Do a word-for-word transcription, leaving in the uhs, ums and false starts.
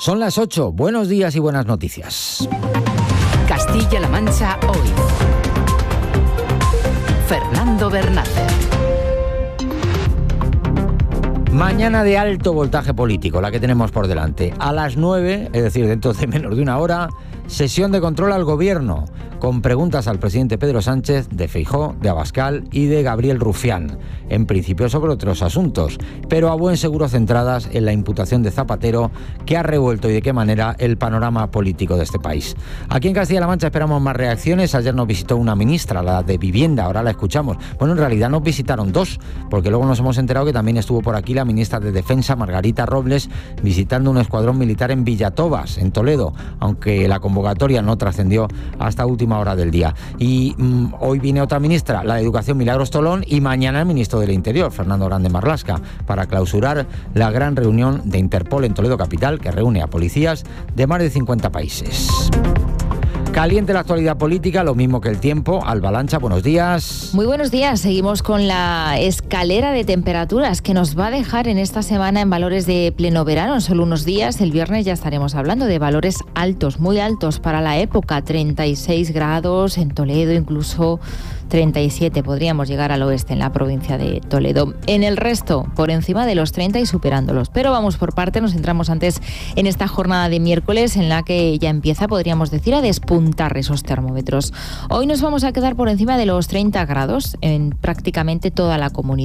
Son las ocho. Buenos días y buenas noticias. Castilla-La Mancha hoy. Fernando Bernácer. Mañana de alto voltaje político, la que tenemos por delante. A las nueve, es decir, dentro de menos de una hora, sesión de control al Gobierno, con preguntas al presidente Pedro Sánchez, de Feijóo, de Abascal y de Gabriel Rufián, en principio sobre otros asuntos, pero a buen seguro centradas en la imputación de Zapatero, que ha revuelto y de qué manera el panorama político de este país. Aquí en Castilla-La Mancha esperamos más reacciones. Ayer nos visitó una ministra, la de Vivienda, ahora la escuchamos. Bueno, en realidad nos visitaron dos, porque luego nos hemos enterado que también estuvo por aquí la ministra de Defensa, Margarita Robles, visitando un escuadrón militar en Villatobas, en Toledo, aunque la convocatoria no trascendió hasta última hora del día. Y mmm, hoy viene otra ministra, la de Educación, Milagros Tolón, y mañana el ministro del Interior, Fernando Grande Marlaska, para clausurar la gran reunión de Interpol en Toledo capital, que reúne a policías de más de cincuenta países. Caliente la actualidad política, lo mismo que el tiempo. Alba Lancha, buenos días. Muy buenos días. Seguimos con la escalera de temperaturas que nos va a dejar en esta semana en valores de pleno verano. En solo unos días, el viernes, ya estaremos hablando de valores altos, muy altos para la época. treinta y seis grados en Toledo, incluso treinta y siete podríamos llegar al oeste en la provincia de Toledo. En el resto, por encima de los treinta y superándolos. Pero vamos por parte, nos centramos antes en esta jornada de miércoles en la que ya empieza, podríamos decir, a despuntar esos termómetros. Hoy nos vamos a quedar por encima de los treinta grados en prácticamente toda la comunidad.